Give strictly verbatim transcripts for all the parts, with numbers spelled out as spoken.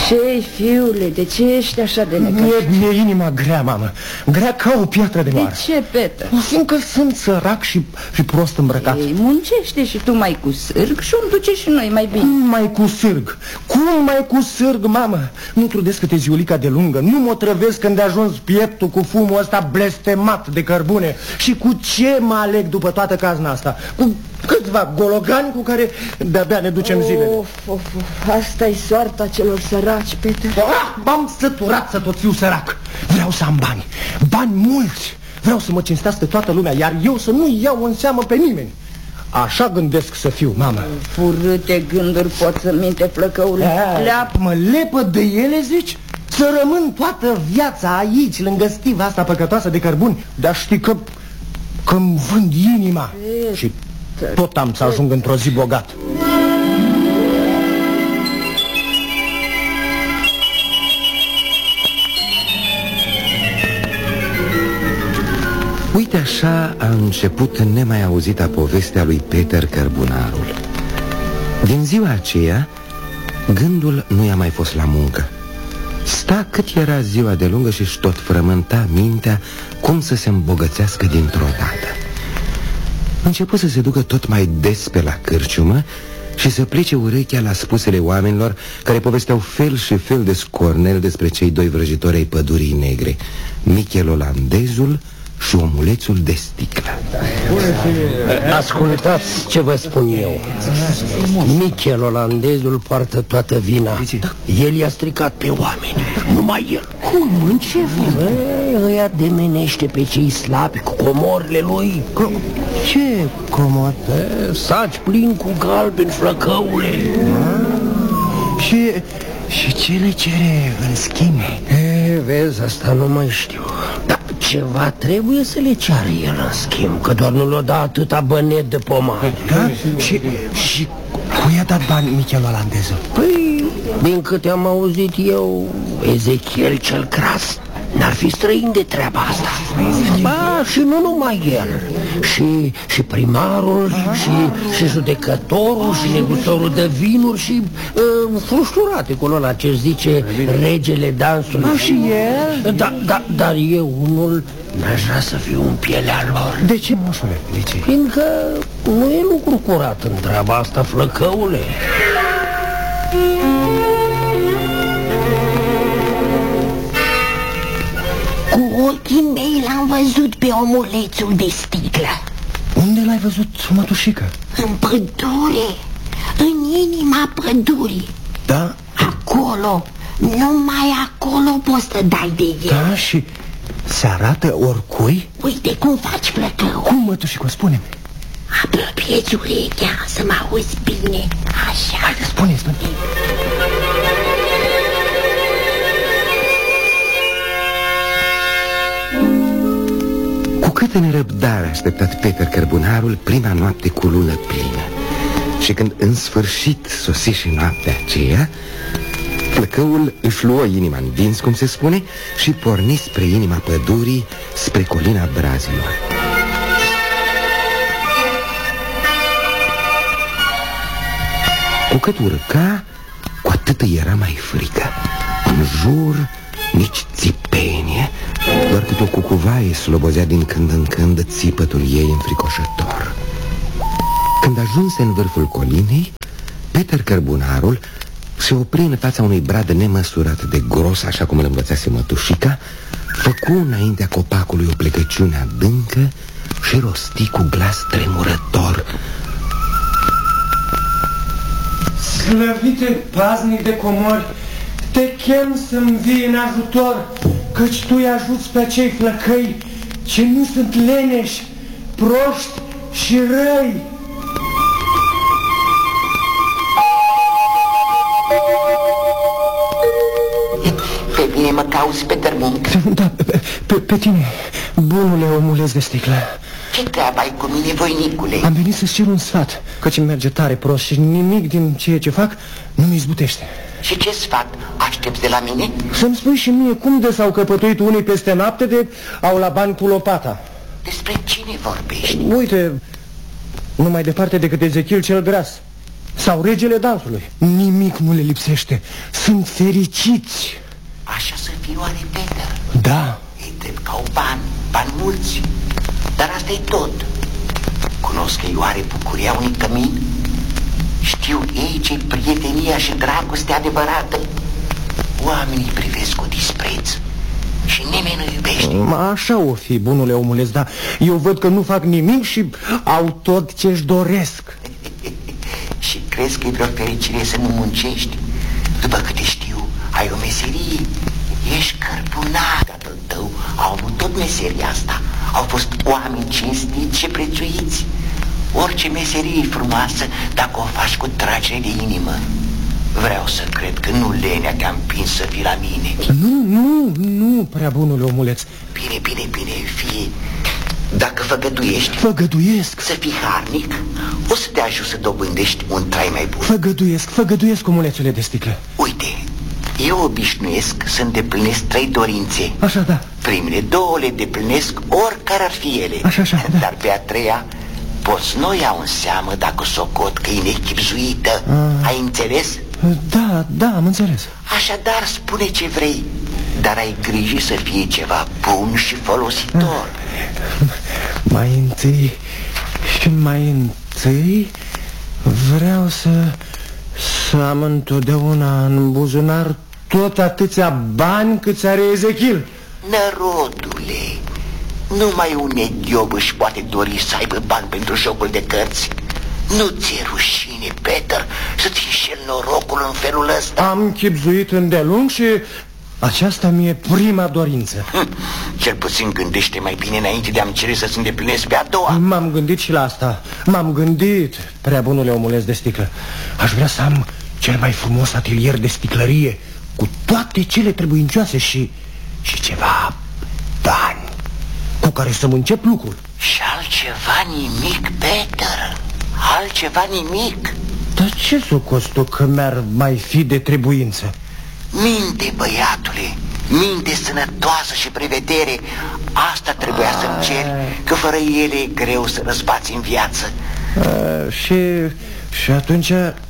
Ce-i, fiule, de ce ești așa de necăjit? Mi-e, mi-e inima grea, mamă. Grea ca o piatră de moară. De ce, Peter? Fiindcă sunt sărac și, și prost îmbrăcat. Ei, muncește și tu mai cu sârg și îmi duce și noi mai bine. Cum mai cu sârg? Cum mai cu sârg, mamă? Nu trudesc câte ziulica de lungă. Nu mă trăvesc când de ajuns pieptul cu fumul ăsta blestemat de cărbune. Și cu ce mă aleg după toată cazna asta? Cu câțiva gologani cu care de-abia ne ducem zilele. Of, of, of. Asta-i soarta celor săraci, Peter. Ah, m-am săturat să tot fiu sărac. Vreau să am bani, bani mulți. Vreau să mă cinstească toată lumea, iar eu să nu iau în seamă pe nimeni. Așa gândesc să fiu, mamă. Furâte gânduri pot să minte, flăcăule. Leap, mă lepă de ele, zici? Să rămân toată viața aici, lângă stiva asta păcătoasă de cărbuni. Dar știi că că-mi vând inima e, și tot am să ajung într-o zi bogat. Uite așa a început nemai auzita povestea lui Peter Cărbunarul. Din ziua aceea, gândul nu i-a mai fost la muncă. Sta cât era ziua de lungă și-și tot frământa mintea cum să se îmbogățească dintr-o dată. Început să se ducă tot mai des pe la cârciumă și să plece urechea la spusele oamenilor care povesteau fel și fel de scornel despre cei doi vrăjitori ai pădurii negre, Michel Olandezul și omulețul de sticlă. Ascultați ce vă spun eu. Michel Olandezul poartă toată vina. El i-a stricat pe oameni, numai el. Cum? În ce fel? Ăia demenește pe cei slabi cu comorile lui. Ce comor? Saci plin cu galben, flăcăule. Și, și ce le cere în schimb? E, vezi, asta nu mai știu. Dar ceva trebuie să le ceară el în schimb, că doar nu le-o da atâta bănet de pomar. Da? Și, și cui i-a dat bani Michel Olandezul? Păi, din câte am auzit eu, Ezechiel cel Gras n-ar fi străin de treaba asta. Ba, și nu numai el. Și, și primarul, și, și judecătorul, și negustorul de vinuri, și uh, frușturate cu ăla ce zice regele dansului. A, și el? Da, da, dar eu unul n-aș vrea să fiu în pielea lor. De ce, moșule? De ce? Fiindcă nu e lucru curat în treaba asta, flăcăule. Cu ochii mei l-am văzut pe omulețul de sticlă. Unde l-ai văzut, mătușică? În pădure, în inima pădurii. Da? Acolo, numai acolo poți să dai de el. Da, și se arată oricui? Uite cum faci, flăcău. Cum, mătușică, spune-mi? Apropie-ți urechea să mă auzi bine. Așa. Haide, spune-mi, spune-mi. Cu câtă nerăbdare a așteptat Peter Cărbunarul prima noapte cu lună plină. Și când în sfârșit sosi și noaptea aceea, flăcăul își luă inima în dinți, cum se spune, și porni spre inima pădurii, spre colina Brazilor. Cu cât urca, cu atât îi era mai frică. În jur nici țipenie, doar cât o cucuvaie slobozea din când în când țipătul ei înfricoșător. Când ajunse în vârful colinei, Peter Cărbunarul se opri în fața unui brad nemăsurat de gros, așa cum îl învățase mătușica, făcu înaintea copacului o plecăciune adâncă și rosti cu glas tremurător: Slăvite paznic de comori, te chem să-mi vii în ajutor, căci tu îi ajuți pe acei flăcăi ce nu sunt leneși, proști și răi. Pe mine mă cauți, Peter Munk? Da, pe, pe, pe tine, bunule omuleț de sticlă. Ce treabă ai cu mine, voinicule? Am venit să-ți cer un sfat, căci îmi merge tare prost și nimic din ceea ce fac nu mi izbutește. Și ce sfat aștepți de la mine? Să-mi spui și mie cum de s-au căpătuit unii peste noapte de au la bani cu lopata. Despre cine vorbești? Uite, nu mai departe decât Ezechiel cel Gras. sau regele dansului. Nimic nu le lipsește. Sunt fericiți. Așa să fie oare, Peter? Da. Ei drept că au bani, bani mulți. Dar asta e tot. Cunosc că oare bucuria unui cămin? Știu ei ce-i prietenia și dragostea adevărată. Oamenii privesc cu dispreț și nimeni nu iubește. Așa o fi, bunule omuleț, dar eu văd că nu fac nimic și au tot ce-și doresc. Și crezi că e vreo fericire să nu muncești? După câte știu, ai o meserie. Ești cărbunar. Tatăl tău au avut tot meseria asta. Au fost oameni cinstiți și prețuiți. Orice meserie e frumoasă dacă o faci cu tragere de inimă. Vreau să cred că nu lenea te-a împins să vii la mine. Nu, nu, nu, prea bunule omuleț. Bine, bine, bine, fie. Dacă făgăduiești Făgăduiesc. să fii harnic, o să te ajut să dobândești un trai mai bun. Făgăduiesc, făgăduiesc, omulețule de sticlă. Uite, eu obișnuiesc să îndeplinesc trei dorințe. Așa, da. Primele două le deplinesc oricare ar fi ele. Așa, așa, da. Dar pe a treia poți nu iau în seamă dacă socot că e nechipzuită. A. Ai înțeles? Da, da, am înțeles. Așadar spune ce vrei, dar ai grijă să fie ceva bun și folositor. Mai întâi și mai întâi vreau să Să am întotdeauna în buzunar tot atâția bani câți are Ezechiel. Nărodule, numai un negiob își poate dori să aibă bani pentru jocul de cărți. Nu ți-e rușine, Peter, să-ți înșeli norocul în felul ăsta? Am chibzuit îndelung și aceasta mi-e prima dorință. Hm, cel puțin gândește mai bine înainte de a-mi cere să-ți îndeplinesc pe a doua. M-am gândit și la asta. M-am gândit, prea bunule omuleț de sticlă. Aș vrea să am cel mai frumos atelier de sticlărie, cu toate cele trebuincioase și, și ceva bani cu care să-mi încep lucrul. Și altceva nimic, Peter? Altceva nimic? Dar ce socoți tu că mi-ar mai fi de trebuință? Minte, băiatule, minte sănătoasă și prevedere. Asta trebuia să-mi ceri, că fără ele e greu să răspați în viață. A, și, și atunci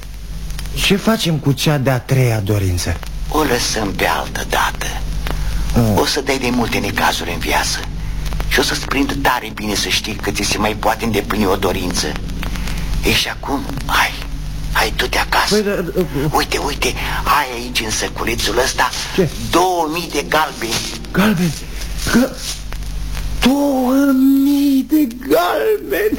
ce facem cu cea de-a treia dorință? O lăsăm pe altă dată. A. O să dai de multe necazuri în viață și o să-ți prindă tare bine să știi că ți se mai poate îndeplini o dorință. E și acum, hai, hai du-te acasă. Păi, da, uh, Uite, uite, ai aici în săculețul ăsta ce? două mii de galbeni. Galbeni? Că... Două mii de galbeni!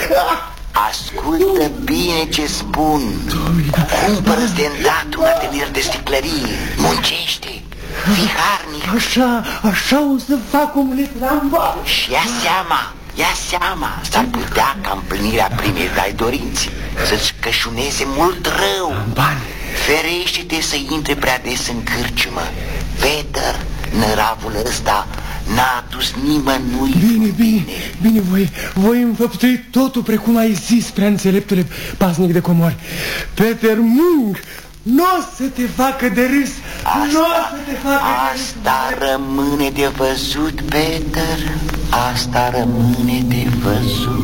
Ascultă bine ce spun. Cumpără-ți de îndată un atelier de sticlărie. Muncește, fii harnic. Așa, așa o să fac, omuleț, n-am bani. Și ia seama, ia seama, s-ar putea ca împlinirea primei tale dorințe să-ți cășuneze mult rău. Bani. Ferește-te să intre prea des în cârciumă. Peter, năravul ăsta n-a adus nimănui. Bine, bine, bine, voi, voi înfăptui totul precum ai zis, prea înțeleptule pasnic de comori. Peter Mung, nu o să te facă de râs. Nu o să te facă de râs. Asta rămâne de văzut, Peter. Asta rămâne de văzut.